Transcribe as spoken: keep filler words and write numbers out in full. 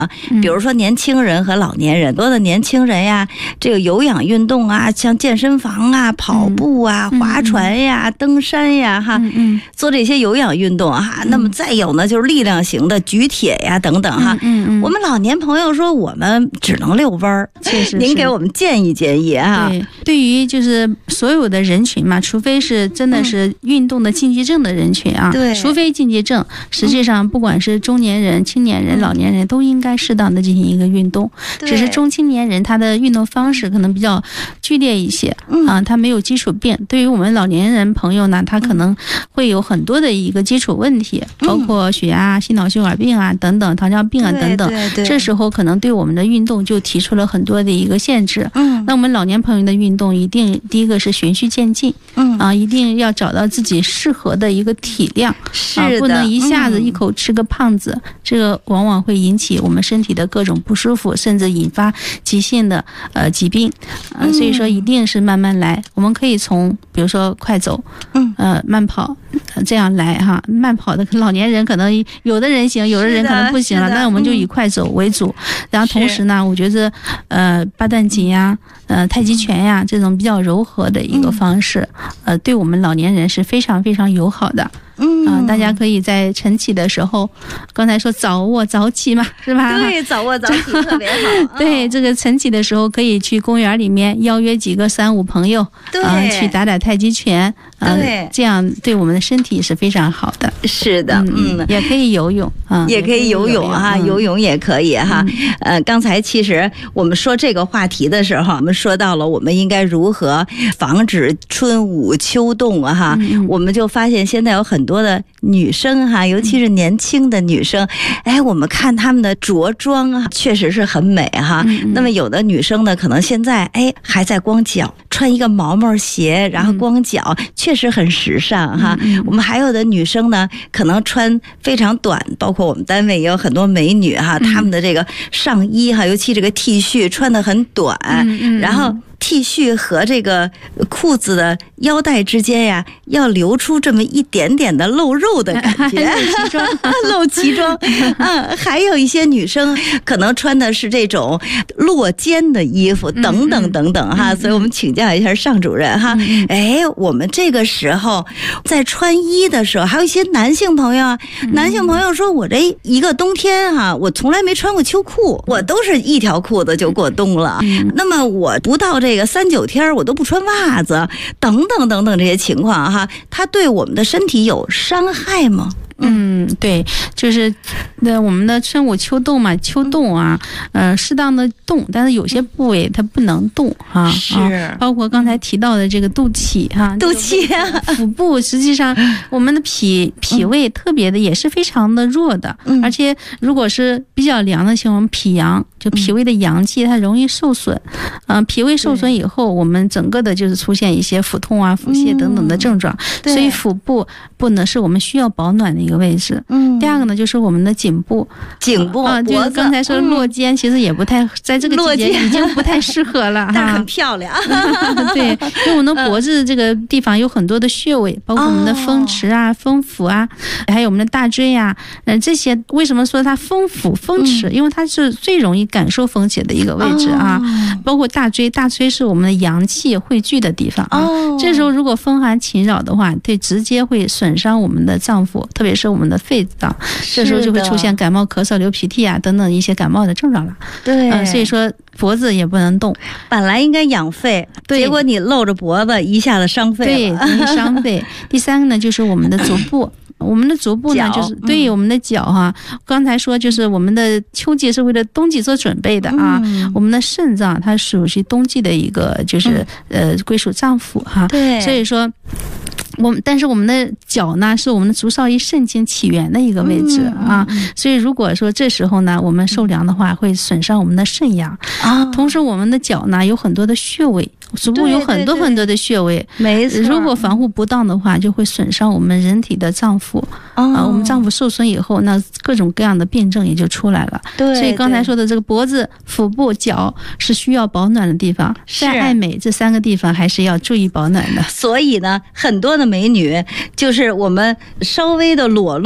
比如说年轻人和老年人，多的年轻人呀，这个有氧运动啊，像健身房啊、跑步啊、嗯、划船呀、嗯、登山呀，哈、嗯嗯，做这些有氧运动啊。嗯、那么再有呢，就是力量型的举铁呀等等哈。嗯 嗯, 嗯，我们老年朋友说我们只能遛弯儿，确实，您给我们建议建议啊。 对，对于就是所有的人群嘛，除非是真的是运动的禁忌症的人群啊，对、嗯，除非禁忌症，实际上不管是中年人、青年人、老年人都应该适当的进行一个运动，只是中青年人他的运动方式可能比较剧烈一些，嗯、啊，他没有基础病。对于我们老年人朋友呢，他可能会有很多的一个基础问题，嗯、包括血压、心脑血管病啊等等，糖尿病啊等等。对对对，这时候可能对我们的运动就提出了很多的一个限制。嗯，那我们老年朋友的运动一定第一个是循序渐进，嗯啊，一定要找到自己适合的一个体量， 是的， 啊，不能一下子一口吃个胖子，嗯、这个往往会引起我们身体的各种不舒服，甚至引发急性的呃疾病。啊，所以说一定是慢慢来。我们可以从比如说快走，嗯，呃，慢跑，呃、这样来哈。慢跑的老年人可能有的人行，有的人可能不行了，那我们就以快走为主。嗯、然后同时呢，我觉得呃八段锦呀，呃太极拳呀这种比较柔和的一个方式，嗯、呃对我们老年人是非常非常友好的。嗯啊，大家可以在晨起的时候，刚才说早卧早起嘛，是吧？ 对，早卧早起特别好。 对，这个晨起的时候可以去公园里面邀约几个三五朋友，对，啊，去打打太极拳，啊，对，这样对我们的身体是非常好的。 是的，嗯， 嗯也可以游泳啊， 也可以游泳哈，游泳也可以哈。嗯、呃，刚才其实我们说这个话题的时候，我们说到了我们应该如何防止春捂秋冻啊哈，嗯、我们就发现现在有很多。多的女生哈，尤其是年轻的女生，哎，我们看她们的着装啊，确实是很美哈。嗯、那么有的女生呢，可能现在哎还在光脚，穿一个毛毛鞋，然后光脚，嗯、确实很时尚哈。嗯、我们还有的女生呢，可能穿非常短，包括我们单位也有很多美女哈，嗯、她们的这个上衣哈，尤其这个 T 恤穿得很短，嗯嗯、然后。T 恤和这个裤子的腰带之间呀，要留出这么一点点的露肉的感觉， 露脐装， 露脐装。嗯，还有一些女生可能穿的是这种落肩的衣服，等等等等哈。嗯嗯、所以我们请教一下尚主任哈。嗯、哎，我们这个时候在穿衣的时候，还有一些男性朋友啊，嗯、男性朋友说我这一个冬天哈，我从来没穿过秋裤，我都是一条裤子就过冬了。嗯、那么我不到这个。这个三九天我都不穿袜子，等等等等这些情况哈，它对我们的身体有伤害吗？ 嗯，对，就是那我们的春捂秋冻嘛，秋冻啊，呃，适当的动，但是有些部位它不能动啊， 是， 啊、包括刚才提到的这个肚脐哈， 肚脐啊， 腹部，实际上我们的脾脾胃特别的也是非常的弱的，嗯、而且如果是比较凉的情况，脾阳就脾胃的阳气它容易受损，嗯、呃，脾胃受损以后，我们整个的就是出现一些腹痛啊、腹泻等等的症状，嗯、所以腹部不能是我们需要保暖的一个位置。嗯，第二个呢，就是我们的颈部， 颈部啊，就是刚才说落肩，其实也不太，在这个季节已经不太适合了哈。 但是很漂亮。 对，因为我们的脖子这个地方有很多的穴位，包括我们的风池啊、风府啊，还有我们的大椎啊，呃，这些为什么说它风府、风池？因为它是最容易感受风邪的一个位置啊。包括大椎，大椎是我们的阳气汇聚的地方啊。这时候如果风寒侵扰的话，对，直接会损伤我们的脏腑，特别是我们的肺脏，这时候就会出现感冒、咳嗽、流鼻涕啊等等一些感冒的症状了。 对， 呃，所以说脖子也不能动， 本来应该养肺，结果你露着脖子，一下子伤肺了， 对，容易伤肺。第三个呢，就是我们的足部。我们的足部呢，就是对我们的脚哈。刚才说就是我们的秋季是为了冬季做准备的啊。嗯、我们的肾脏它属于冬季的一个，就是呃归属脏腑哈。对，所以说。我们但是我们的脚呢，是我们的足少阴肾经起源的一个位置啊，嗯、所以如果说这时候呢，我们受凉的话，会损伤我们的肾阳啊。同时，我们的脚呢有很多的穴位，足部有很多很多的穴位， 没错。 如果防护不当的话，就会损伤我们人体的脏腑、哦、啊。我们脏腑受损以后，那各种各样的病症也就出来了。对，所以刚才说的这个脖子、腹部、脚是需要保暖的地方，在爱美这三个地方还是要注意保暖的。 所以呢，很多的美女就是我们稍微的裸露。